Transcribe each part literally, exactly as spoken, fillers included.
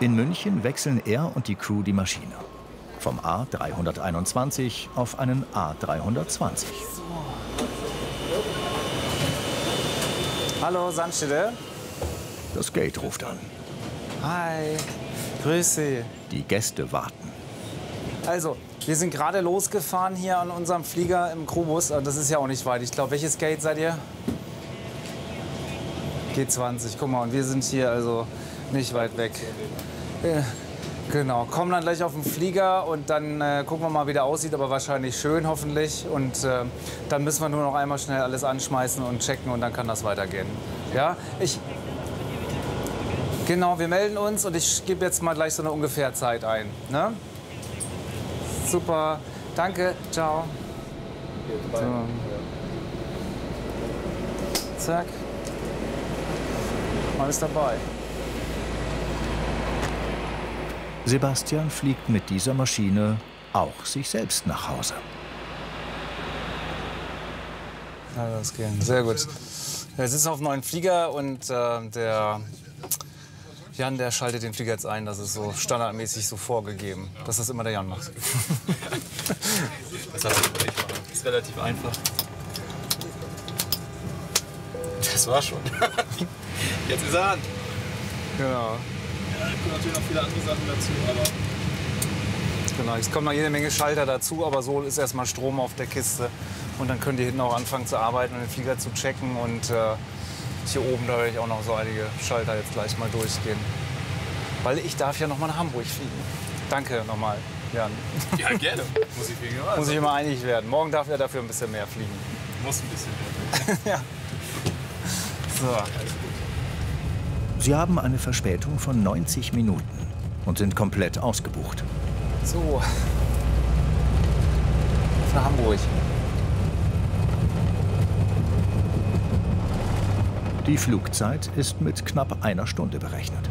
In München wechseln er und die Crew die Maschine. Vom A dreihunderteinundzwanzig auf einen A dreihundertzwanzig. Hallo, Sandstede. Das Gate ruft an. Hi, grüß Sie. Die Gäste warten. Also, wir sind gerade losgefahren hier an unserem Flieger im Crewbus. Das ist ja auch nicht weit. Ich glaube, welches Gate seid ihr? G zwanzig, guck mal. Und wir sind hier also nicht weit weg. Äh, genau, kommen dann gleich auf den Flieger und dann äh, gucken wir mal, wie der aussieht. Aber wahrscheinlich schön, hoffentlich. Und äh, dann müssen wir nur noch einmal schnell alles anschmeißen und checken und dann kann das weitergehen. Ja, ich... Genau, wir melden uns und ich gebe jetzt mal gleich so eine ungefähr Zeit ein. Ne? Super, danke, ciao. So. Zack. Alles dabei. Sebastian fliegt mit dieser Maschine auch sich selbst nach Hause. Ja, das geht. Sehr gut. Wir sitzen auf einem neuen Flieger und äh, der Jan, der schaltet den Flieger jetzt ein. Das ist so standardmäßig so vorgegeben, dass das immer der Jan macht. Das, heißt, das ist relativ einfach. Das war schon. Jetzt ist er an. Genau. Ja, da kommen natürlich noch viele andere Sachen dazu, aber... Genau, es kommen noch jede Menge Schalter dazu, aber so ist erstmal Strom auf der Kiste. Und dann könnt ihr hinten auch anfangen zu arbeiten und den Flieger zu checken. Und äh, hier oben, da werde ich auch noch so einige Schalter jetzt gleich mal durchgehen. Weil ich darf ja noch mal nach Hamburg fliegen. Danke nochmal, Jan. Ja, gerne. Muss ich fliegen. Muss ich immer einig werden. Morgen darf er dafür ein bisschen mehr fliegen. Muss ein bisschen mehr. Ja. So. Sie haben eine Verspätung von neunzig Minuten und sind komplett ausgebucht. So. Auf nach Hamburg. Die Flugzeit ist mit knapp einer Stunde berechnet.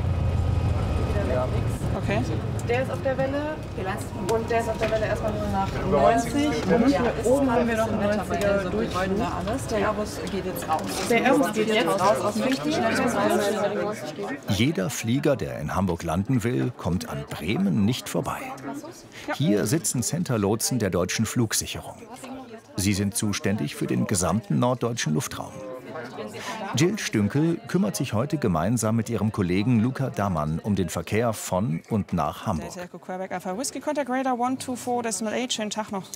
Okay. Der ist auf der Welle und der ist auf der Welle erstmal nur nach neunzig. Und hier oben haben wir noch einen neunziger Durchflug. Der Airbus geht jetzt raus. Der Airbus geht jetzt raus aus München. Jeder Flieger, der in Hamburg landen will, kommt an Bremen nicht vorbei. Hier sitzen Center-Lotsen der deutschen Flugsicherung. Sie sind zuständig für den gesamten norddeutschen Luftraum. Jill Stünkel kümmert sich heute gemeinsam mit ihrem Kollegen Luca Dammann um den Verkehr von und nach Hamburg. Whisky Contact Radar eins zwei vier Decimal acht, schönen Tag noch.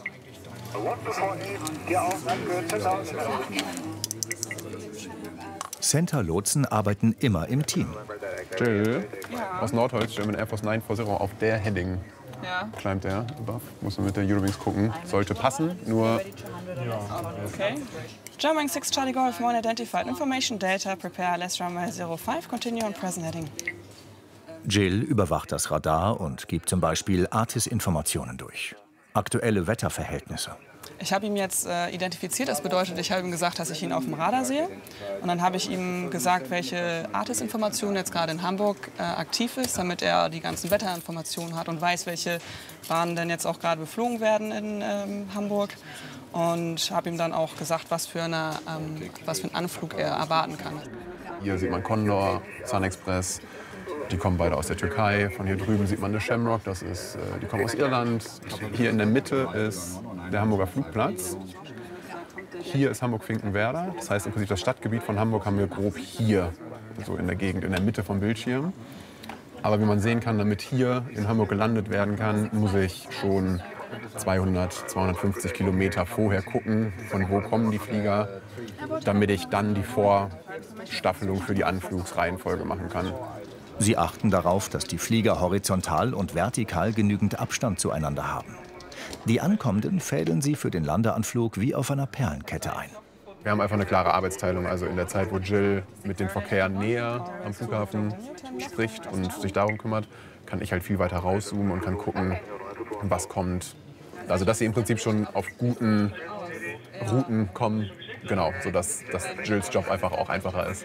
Center-Lotsen arbeiten immer im Team. Jill, aus Nordholz, German Air Force neun vier null auf der Heading. Ja. Climbt er above. Muss man mit der Eurowings gucken. Sollte passen, nur... Okay. German six Charlie Golf, one identified. Information data, prepare less runway zero five, continue on present heading. Jill überwacht das Radar und gibt zum Beispiel A T I S-Informationen durch. Aktuelle Wetterverhältnisse. Ich habe ihn jetzt äh, identifiziert, das bedeutet, ich habe ihm gesagt, dass ich ihn auf dem Radar sehe. Und dann habe ich ihm gesagt, welche A T I S-Information jetzt gerade in Hamburg äh, aktiv ist, damit er die ganzen Wetterinformationen hat und weiß, welche Bahnen denn jetzt auch gerade beflogen werden in ähm, Hamburg. Und habe ihm dann auch gesagt, was für, eine, ähm, was für einen Anflug er erwarten kann. Hier sieht man Condor, Sun Express. Die kommen beide aus der Türkei. Von hier drüben sieht man eine Shamrock, das ist, äh, die kommen aus Irland. Hier in der Mitte ist der Hamburger Flugplatz. Hier ist Hamburg-Finkenwerder. Das heißt, im Prinzip das Stadtgebiet von Hamburg haben wir grob hier, so in der Gegend, in der Mitte vom Bildschirm. Aber wie man sehen kann, damit hier in Hamburg gelandet werden kann, muss ich schon zweihundert, zweihundertfünfzig Kilometer vorher gucken, von wo kommen die Flieger, damit ich dann die Vorstaffelung für die Anflugsreihenfolge machen kann. Sie achten darauf, dass die Flieger horizontal und vertikal genügend Abstand zueinander haben. Die Ankommenden fädeln sie für den Landeanflug wie auf einer Perlenkette ein. Wir haben einfach eine klare Arbeitsteilung. Also in der Zeit, wo Jill mit dem Verkehr näher am Flughafen spricht und sich darum kümmert, kann ich halt viel weiter rauszoomen und kann gucken, was kommt. Also dass sie im Prinzip schon auf guten Routen kommen, genau, sodass dass Jills Job einfach auch einfacher ist.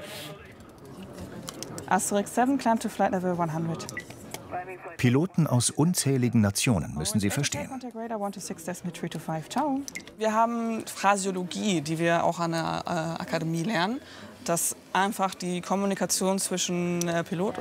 Asterix sieben, climb to flight level hundert. Piloten aus unzähligen Nationen müssen sie verstehen. Wir haben Phrasiologie, die wir auch an der äh, Akademie lernen, dass einfach die Kommunikation zwischen äh, Pilot